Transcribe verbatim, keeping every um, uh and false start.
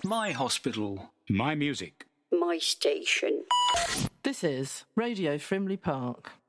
My hospital. My music. My station. This is Radio Frimley Park.